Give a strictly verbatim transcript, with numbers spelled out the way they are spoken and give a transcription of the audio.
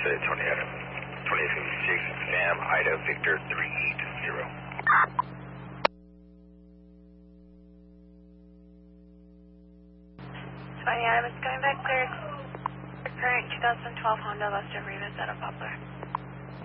say twenty Adam. twenty fifty-six, Sam, Ida, Victor, three eight zero. twenty Adam is going back clear. Current twenty twelve Honda Lester Rivas out of Poplar.